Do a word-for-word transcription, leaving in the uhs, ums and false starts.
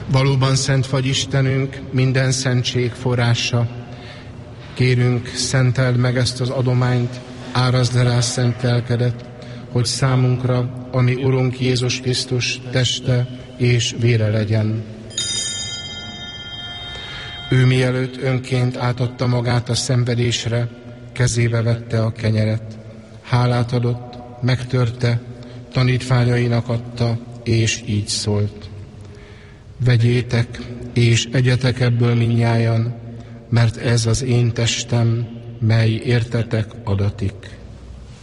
Valóban szent vagy Istenünk, minden szentség forrása. Kérünk, szenteld meg ezt az adományt, árazd rá szent lelkedet, hogy számunkra, ami Urunk Jézus Krisztus teste és vére legyen. Ő mielőtt önként átadta magát a szenvedésre, kezébe vette a kenyeret. Hálát adott, megtörte, tanítványainak adta, és így szólt. Vegyétek, és egyetek ebből mindnyájan, mert ez az én testem, mely értetek adatik.